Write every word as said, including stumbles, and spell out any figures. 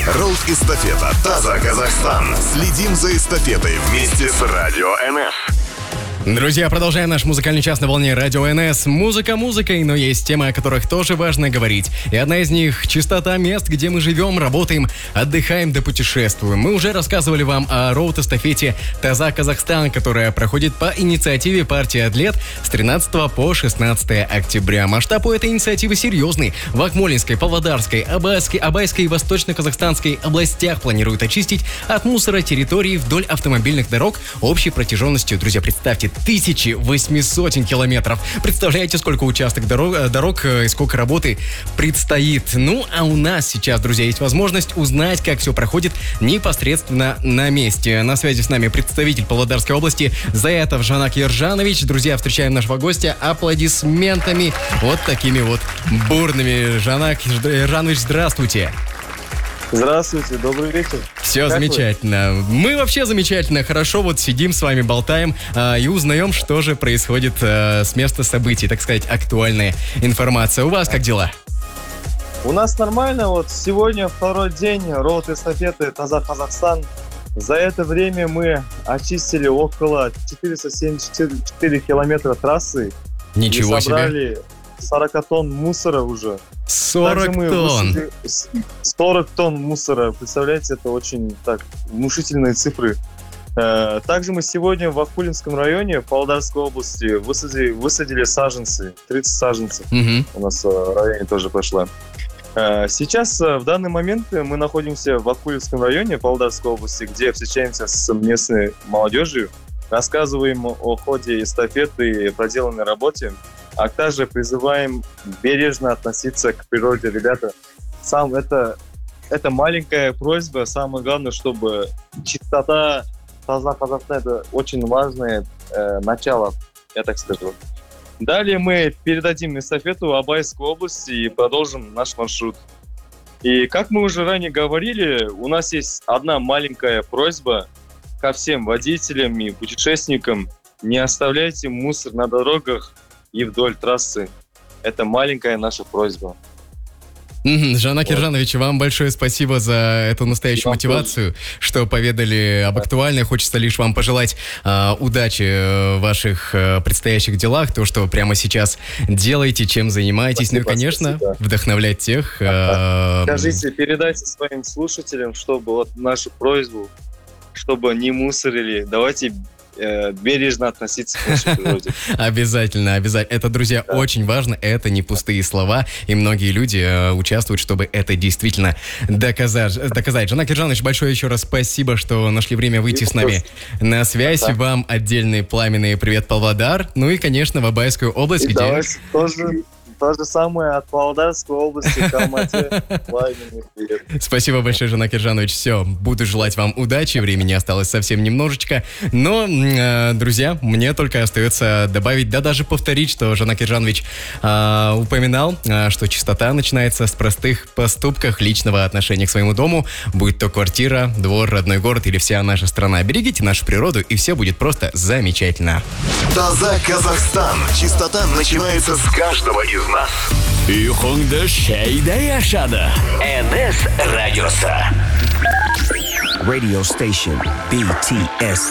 Роуд-эстафета «Таза, Казахстан». Следим за эстафетой вместе с Радио эн эс. Друзья, продолжаем наш музыкальный час на волне Радио эн эс. Музыка музыкой, но есть темы, о которых тоже важно говорить. И одна из них — чистота мест, где мы живем, работаем, отдыхаем да путешествуем. Мы уже рассказывали вам о роуд-эстафете «Таза, Казахстан», которая проходит по инициативе партии «Атлет» с тринадцатого по шестнадцатое октября. Масштаб у этой инициативы серьезный. В Акмолинской, Павлодарской, Абайской, Абайской и Восточно-Казахстанской областях планируют очистить от мусора территории вдоль автомобильных дорог общей протяженностью, друзья, представьте, тысяча восемьсот километров. Представляете, сколько участок дорог, дорог и сколько работы предстоит. Ну, а у нас сейчас, друзья, есть возможность узнать, как все проходит непосредственно на месте. На связи с нами представитель Павлодарской области Заятов Жанак Ержанович. Друзья, встречаем нашего гостя аплодисментами вот такими вот бурными. Жанак Ержанович, здравствуйте. Здравствуйте, добрый вечер. Все как замечательно. Вы? Мы вообще замечательно, хорошо вот сидим с вами, болтаем э, и узнаем, что же происходит э, с места событий, так сказать, актуальная информация. У вас как дела? У нас нормально. Вот сегодня второй день роуд-эстафеты «Таза, Казахстан». За это время мы очистили около четыреста семьдесят четыре километра трассы. Ничего и собрали себе. сорок тонн мусора уже. сорок тонн. Высадили сорок тонн мусора. Представляете, это очень так внушительные цифры. Также мы сегодня в Акулинском районе Павлодарской области высадили, высадили саженцы, тридцать саженцев. Угу. У нас в районе тоже прошло. Сейчас, в данный момент, мы находимся в Акулинском районе Павлодарской области, где встречаемся с местной молодежью, рассказываем о ходе эстафеты и проделанной работе, а также призываем бережно относиться к природе. Ребята, сам это, это маленькая просьба, самое главное, чтобы чистота Таза, Казахстан — это очень важное э, начало, я так скажу. Далее мы передадим эстафету Абайской области и продолжим наш маршрут. И как мы уже ранее говорили, у нас есть одна маленькая просьба ко всем водителям и путешественникам: не оставляйте мусор на дорогах и вдоль трассы. Это маленькая наша просьба. Mm-hmm. Жанак вот. Ержанович, вам большое спасибо за эту настоящую мотивацию, тоже. Что поведали об актуальной. Хочется лишь вам пожелать э, удачи в ваших э, предстоящих делах, то, что прямо сейчас делаете, чем занимаетесь. Спасибо, ну и, конечно, спасибо. Вдохновлять тех. Э, Скажите, передайте своим слушателям, чтобы вот нашу просьбу, чтобы не мусорили. Давайте бережно относиться к нашей природе. Обязательно, обязательно. Это, друзья, да. Очень важно. Это не пустые слова. И многие люди э, участвуют, чтобы это действительно доказать. доказать. Жанак Ержанович, большое еще раз спасибо, что нашли время выйти и с нами на связь. Да. Вам отдельный пламенный привет, Павлодар. Ну и, конечно, в Абайскую область, и где... Давайте тоже... То же самое от Павлодарской области к Алмате. Спасибо большое, Жанак Ержанович. Все, буду желать вам удачи. Времени осталось совсем немножечко. Но, э, друзья, мне только остается добавить, да даже повторить, что Жанак Ержанович э, упоминал, э, что чистота начинается с простых поступков личного отношения к своему дому, будь то квартира, двор, родной город или вся наша страна. Берегите нашу природу, и все будет просто замечательно. Таза, Казахстан. Чистота начинается с каждого из нас. Юхонгда шейда яшада. эн эс радиоса. Radio station B T S